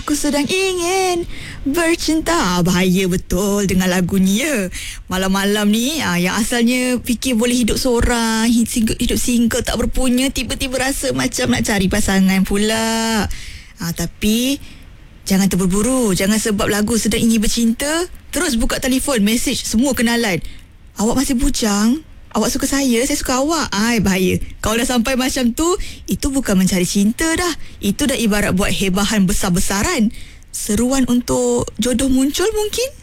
Aku sedang ingin bercinta. Bahaya betul dengan lagu ni ya. Malam-malam ni yang asalnya fikir boleh hidup seorang, hidup single tak berpunya, tiba-tiba rasa macam nak cari pasangan pula. Tapi jangan terburu-buru. Jangan sebab lagu sedang ingin bercinta terus buka telefon, mesej semua kenalan. Awak masih bujang? Awak suka saya suka awak. Bahaya. Kalau dah sampai macam tu, itu bukan mencari cinta dah. Itu dah ibarat buat hebahan besar-besaran. Seruan untuk jodoh muncul mungkin.